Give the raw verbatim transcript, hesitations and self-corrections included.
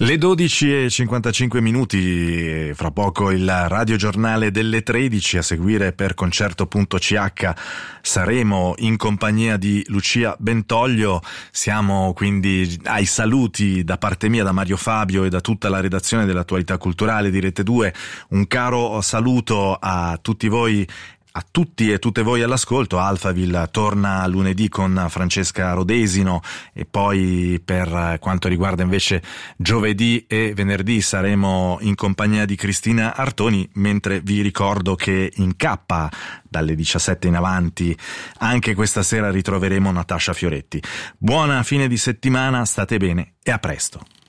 Le dodici e cinquantacinque minuti, fra poco il radiogiornale delle tredici, a seguire per concerto punto c h saremo in compagnia di Lucia Bentoglio. Siamo quindi ai saluti da parte mia, da Mario Fabio e da tutta la redazione dell'Attualità Culturale di Rete due. Un caro saluto a tutti voi, a tutti e tutte voi all'ascolto. Alphaville torna lunedì con Francesca Rodesino e poi per quanto riguarda invece giovedì e venerdì saremo in compagnia di Cristina Artoni, mentre vi ricordo che in K dalle diciassette in avanti anche questa sera ritroveremo Natascia Fioretti. Buona fine di settimana, state bene e a presto.